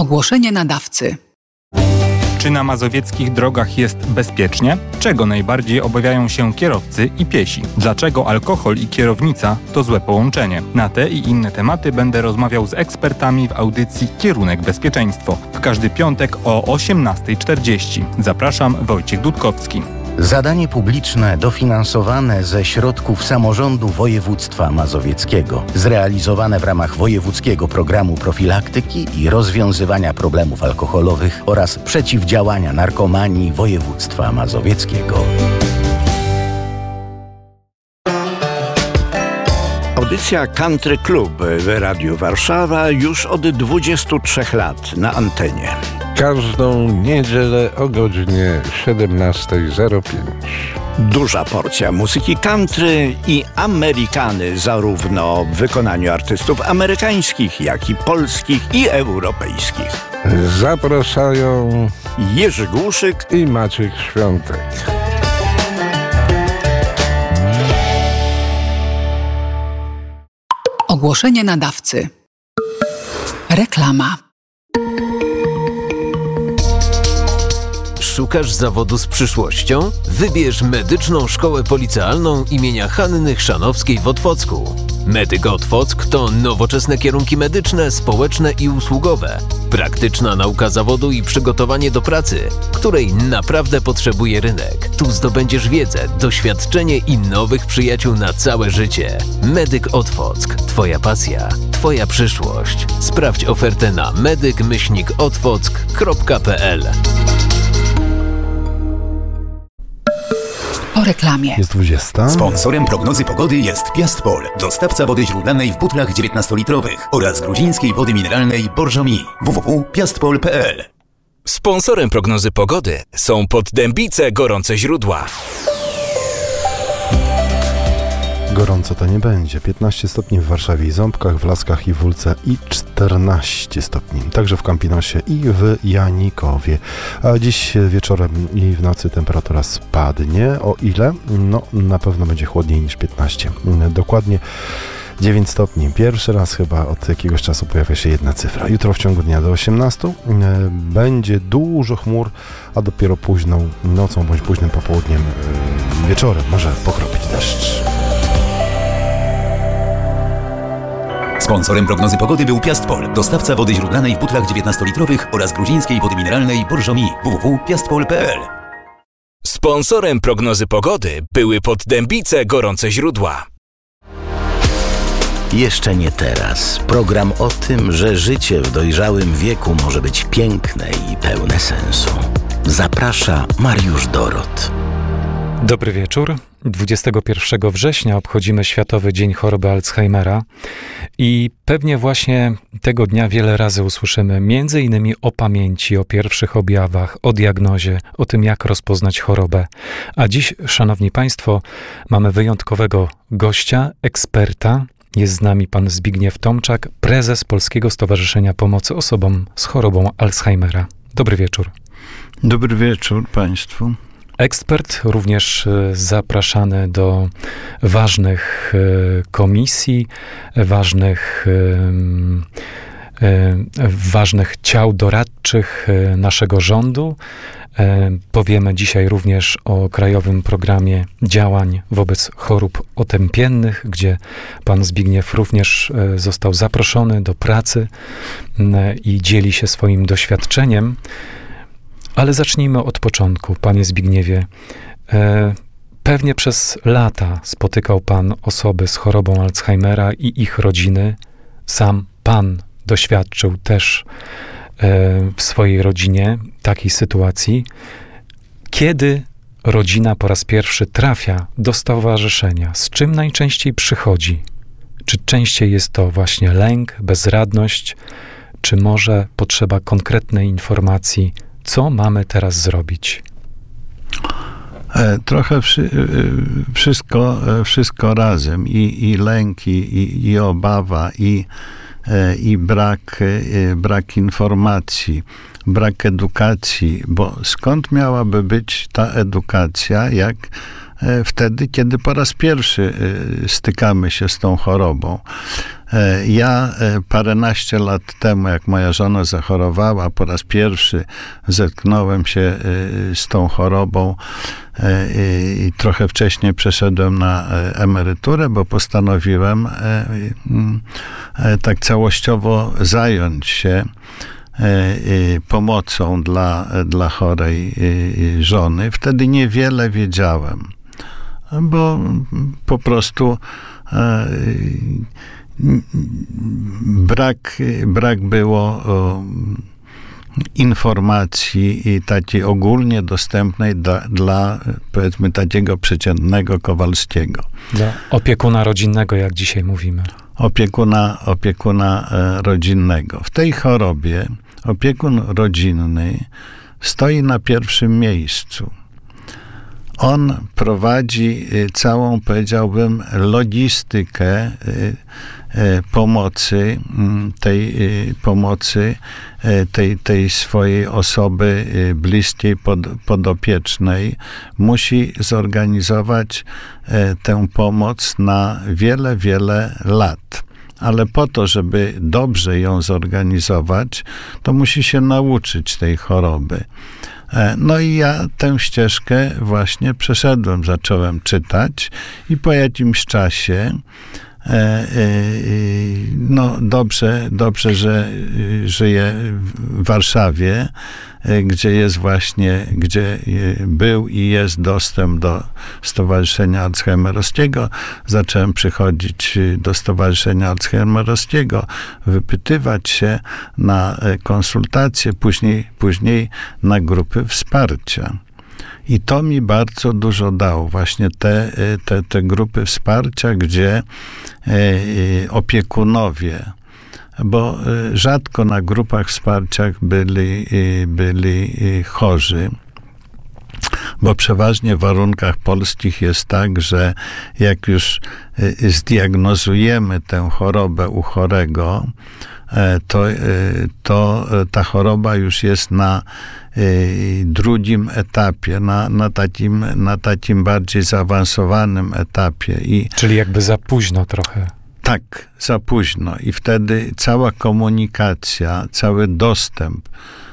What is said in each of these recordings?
Ogłoszenie nadawcy. Czy na mazowieckich drogach jest bezpiecznie? Czego najbardziej obawiają się kierowcy i piesi? Dlaczego alkohol i kierownica to złe połączenie? Na te i inne tematy będę rozmawiał z ekspertami w audycji Kierunek Bezpieczeństwo. W każdy piątek o 18:40. Zapraszam, Wojciech Dudkowski. Zadanie publiczne dofinansowane ze środków samorządu województwa mazowieckiego, zrealizowane w ramach wojewódzkiego programu profilaktyki i rozwiązywania problemów alkoholowych oraz przeciwdziałania narkomanii województwa mazowieckiego. Audycja Country Club w Radiu Warszawa już od 23 lat na antenie. Każdą niedzielę o godzinie 17:05. Duża porcja muzyki country i amerykany, zarówno w wykonaniu artystów amerykańskich, jak i polskich i europejskich. Zapraszają Jerzy Głuszyk i Maciek Świątek. Ogłoszenie nadawcy. Reklama. Szukasz zawodu z przyszłością? Wybierz Medyczną Szkołę Policealną imienia Hanny Chrzanowskiej w Otwocku. Medyk Otwock to nowoczesne kierunki medyczne, społeczne i usługowe. Praktyczna nauka zawodu i przygotowanie do pracy, której naprawdę potrzebuje rynek. Tu zdobędziesz wiedzę, doświadczenie i nowych przyjaciół na całe życie. Medyk Otwock. Twoja pasja, Twoja przyszłość. Sprawdź ofertę na medyk-otwock.pl. Po reklamie. Jest 20. Sponsorem prognozy pogody jest Piastpol, dostawca wody źródlanej w butlach 19-litrowych oraz gruzińskiej wody mineralnej Borżomi. www.piastpol.pl. Sponsorem prognozy pogody są Poddębice Gorące Źródła. Gorąco to nie będzie. 15 stopni w Warszawie i Ząbkach, w Laskach i Wólce i 14 stopni. Także w Kampinosie i w Janikowie. A dziś wieczorem i w nocy temperatura spadnie. O ile? No, na pewno będzie chłodniej niż 15. Dokładnie 9 stopni. Pierwszy raz chyba od jakiegoś czasu pojawia się jedna cyfra. Jutro w ciągu dnia do 18 będzie dużo chmur, a dopiero późną nocą bądź późnym popołudniem, wieczorem może pokropić deszcz. Sponsorem prognozy pogody był Piastpol, dostawca wody źródlanej w butlach 19-litrowych oraz gruzińskiej wody mineralnej Borżomi. www.piastpol.pl. Sponsorem prognozy pogody były Poddębice Gorące Źródła. Jeszcze nie teraz. Program o tym, że życie w dojrzałym wieku może być piękne i pełne sensu. Zaprasza Mariusz Dorot. Dobry wieczór. 21 września obchodzimy Światowy Dzień Choroby Alzheimera i pewnie właśnie tego dnia wiele razy usłyszymy m.in. o pamięci, o pierwszych objawach, o diagnozie, o tym, jak rozpoznać chorobę. A dziś, szanowni państwo, mamy wyjątkowego gościa, eksperta. Jest z nami pan Zbigniew Tomczak, prezes Polskiego Stowarzyszenia Pomocy Osobom z Chorobą Alzheimera. Dobry wieczór. Dobry wieczór państwu. Ekspert, również zapraszany do ważnych komisji, ważnych ciał doradczych naszego rządu. Powiemy dzisiaj również o Krajowym Programie Działań wobec Chorób Otępiennych, gdzie pan Zbigniew również został zaproszony do pracy i dzieli się swoim doświadczeniem. Ale zacznijmy od początku, panie Zbigniewie. Pewnie przez lata spotykał pan osoby z chorobą Alzheimera i ich rodziny. Sam pan doświadczył też w swojej rodzinie takiej sytuacji. Kiedy rodzina po raz pierwszy trafia do stowarzyszenia, z czym najczęściej przychodzi? Czy częściej jest to właśnie lęk, bezradność, czy może potrzeba konkretnej informacji, co mamy teraz zrobić? Trochę wszystko razem. I lęk, i obawa, i brak informacji, brak edukacji, bo skąd miałaby być ta edukacja, jak wtedy, kiedy po raz pierwszy stykamy się z tą chorobą. Ja paręnaście lat temu, jak moja żona zachorowała, po raz pierwszy zetknąłem się z tą chorobą i trochę wcześniej przeszedłem na emeryturę, bo postanowiłem tak całościowo zająć się pomocą dla chorej żony. Wtedy niewiele wiedziałem, bo po prostu brak było informacji i takiej ogólnie dostępnej dla powiedzmy takiego przeciętnego Kowalskiego. Dla opiekuna rodzinnego, jak dzisiaj mówimy. Opiekuna rodzinnego. W tej chorobie opiekun rodzinny stoi na pierwszym miejscu. On prowadzi całą, powiedziałbym, logistykę pomocy, tej swojej osoby bliskiej, podopiecznej. Musi zorganizować tę pomoc na wiele, wiele lat. Ale po to, żeby dobrze ją zorganizować, to musi się nauczyć tej choroby. No i ja tę ścieżkę właśnie przeszedłem, zacząłem czytać i po jakimś czasie no dobrze, że żyję w Warszawie, gdzie był i jest dostęp do Stowarzyszenia Alzheimerowskiego. Zacząłem przychodzić do Stowarzyszenia Alzheimerowskiego, wypytywać się na konsultacje, później na grupy wsparcia. I to mi bardzo dużo dało. Właśnie te grupy wsparcia, gdzie opiekunowie, bo rzadko na grupach wsparcia byli chorzy, bo przeważnie w warunkach polskich jest tak, że jak już zdiagnozujemy tę chorobę u chorego, to ta choroba już jest na drugim etapie, na takim bardziej zaawansowanym etapie. Czyli jakby za późno trochę. Tak, za późno. I wtedy cała komunikacja, cały dostęp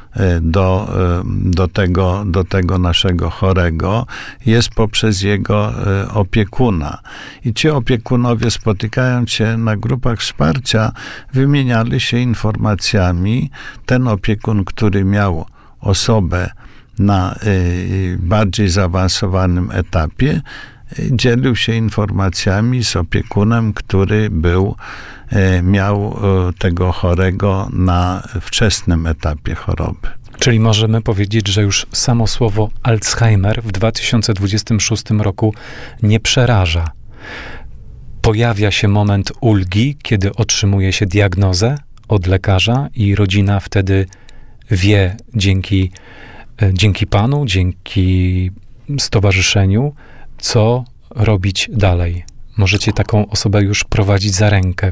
do tego naszego chorego jest poprzez jego opiekuna. I ci opiekunowie, spotykając się na grupach wsparcia, wymieniali się informacjami. Ten opiekun, który miał osobę na bardziej zaawansowanym etapie, dzielił się informacjami z opiekunem, który miał tego chorego na wczesnym etapie choroby. Czyli możemy powiedzieć, że już samo słowo Alzheimer w 2026 roku nie przeraża. Pojawia się moment ulgi, kiedy otrzymuje się diagnozę od lekarza i rodzina wtedy wie dzięki Panu, dzięki stowarzyszeniu, co robić dalej. Możecie taką osobę już prowadzić za rękę.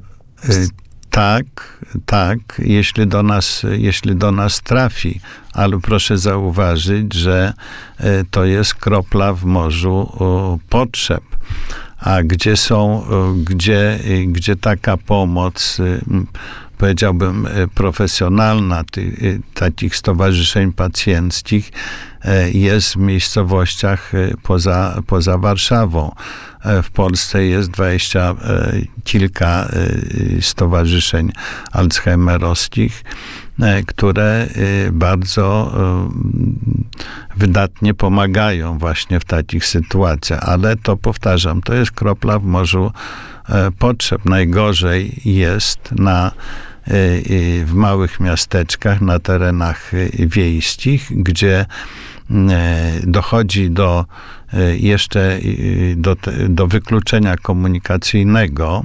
Tak, jeśli do nas trafi, ale proszę zauważyć, że to jest kropla w morzu potrzeb. A gdzie taka pomoc, powiedziałbym, profesjonalna takich stowarzyszeń pacjenckich jest w miejscowościach poza Warszawą. W Polsce jest 20 kilka stowarzyszeń alzheimerowskich, które bardzo wydatnie pomagają właśnie w takich sytuacjach. Ale to, powtarzam, to jest kropla w morzu potrzeb. Najgorzej jest w małych miasteczkach, na terenach wiejskich, gdzie dochodzi jeszcze do wykluczenia komunikacyjnego,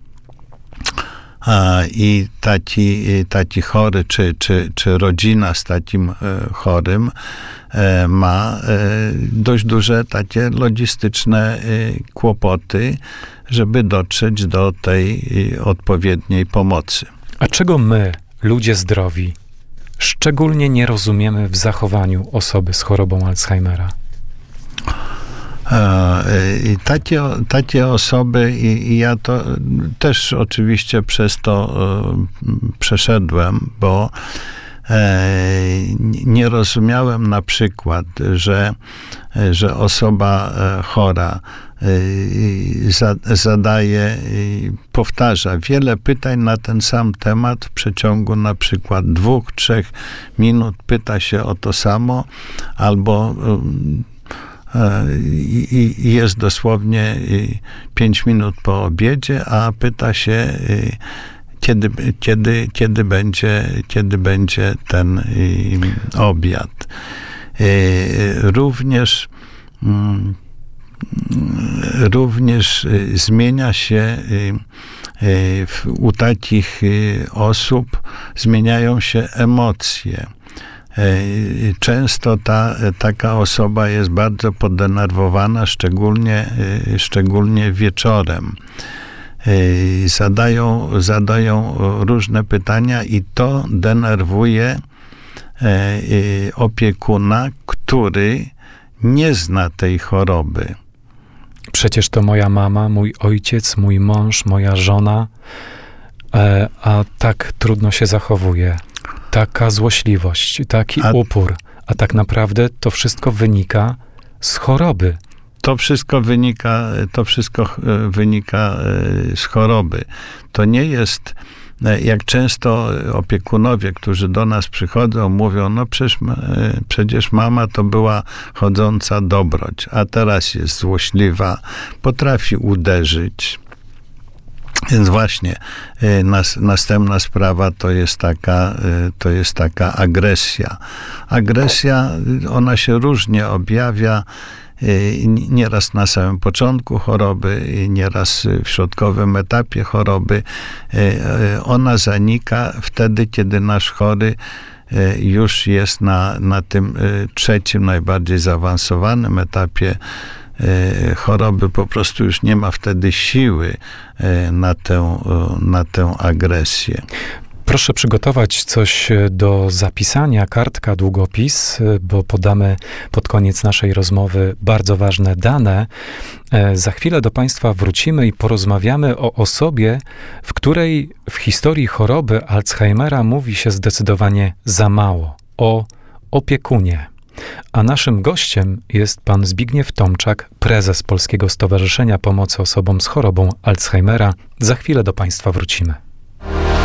i taki chory, czy rodzina z takim chorym ma dość duże takie logistyczne kłopoty, żeby dotrzeć do tej odpowiedniej pomocy. A czego my, ludzie zdrowi, szczególnie nie rozumiemy w zachowaniu osoby z chorobą Alzheimera? I takie osoby, i ja to też oczywiście przez to przeszedłem, bo nie rozumiałem na przykład, że osoba chora zadaje, powtarza wiele pytań na ten sam temat w przeciągu na przykład 2-3 minut, pyta się o to samo, albo jest dosłownie 5 minut po obiedzie, a pyta się, kiedy będzie ten obiad. Również zmienia się u takich osób, zmieniają się emocje. Często taka osoba jest bardzo podenerwowana, szczególnie wieczorem. Zadają różne pytania i to denerwuje opiekuna, który nie zna tej choroby. Przecież to moja mama, mój ojciec, mój mąż, moja żona, a tak trudno się zachowuje. Taka złośliwość, taki upór, a tak naprawdę to wszystko wynika z choroby. To wszystko wynika z choroby. To nie jest, jak często opiekunowie, którzy do nas przychodzą, mówią, no przecież mama to była chodząca dobroć, a teraz jest złośliwa, potrafi uderzyć. Więc właśnie następna sprawa to jest taka agresja. Agresja, ona się różnie objawia, nieraz na samym początku choroby, nieraz w środkowym etapie choroby. Ona zanika wtedy, kiedy nasz chory już jest na tym 3. najbardziej zaawansowanym etapie choroby, po prostu już nie ma wtedy siły na tę agresję. Proszę przygotować coś do zapisania, kartka, długopis, bo podamy pod koniec naszej rozmowy bardzo ważne dane. Za chwilę do Państwa wrócimy i porozmawiamy o osobie, w której w historii choroby Alzheimera mówi się zdecydowanie za mało. O opiekunie. A naszym gościem jest pan Zbigniew Tomczak, prezes Polskiego Stowarzyszenia Pomocy Osobom z chorobą Alzheimera. Za chwilę do Państwa wrócimy.